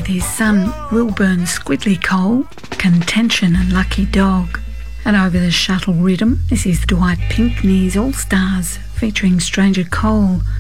with his son Wilburn Squidly Cole, Contention and Lucky Dog. And over the shuttle rhythm, this is Dwight Pinkney's All Stars featuring Stranger Cole,